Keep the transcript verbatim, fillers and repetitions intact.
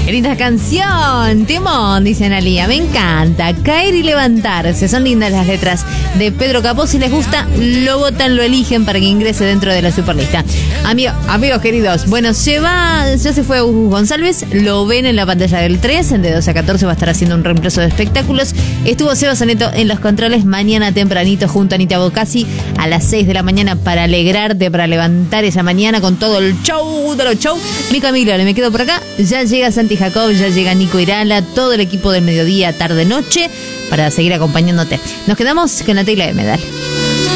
Qué linda canción, Timón, dice Analía, me encanta. Caer y levantarse, son lindas las letras de Pedro Capó. Si les gusta, lo votan, lo eligen para que ingrese dentro de la superlista. Amigo, amigos queridos, bueno, se va, ya se fue Hugo González, lo ven en la pantalla del tres, de doce a catorce va a estar haciendo un reemplazo de espectáculos. Estuvo Seba Zaneto en los controles, mañana tempranito junto a Anita Bocasi a las seis de la mañana para alegrarte, para levantar esa mañana con todo el show de los shows. Mi Camilo, me quedo por acá, ya llega Santi Jacob, ya llega Nico Irala, todo el equipo del mediodía, tarde, noche, para seguir acompañándote. Nos quedamos con la tecla de Medal.